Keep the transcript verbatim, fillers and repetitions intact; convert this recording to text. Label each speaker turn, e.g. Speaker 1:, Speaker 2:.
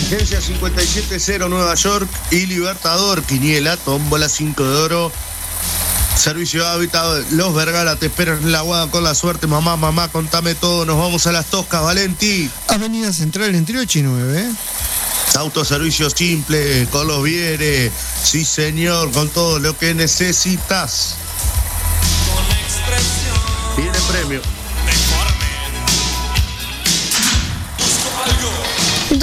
Speaker 1: Agencia cincuenta y siete cero Nueva York y Libertador, quiniela, tómbola cinco de oro. Servicio de Hábitat, Los Vergara te esperan en la Aguada con la suerte. Mamá, mamá, contame todo. Nos vamos a Las Toscas, Valenti.
Speaker 2: Avenida Central entre ocho y nueve.
Speaker 1: Autoservicio simple, con los Vieres. Sí, señor, con todo lo que necesitas. Viene premio.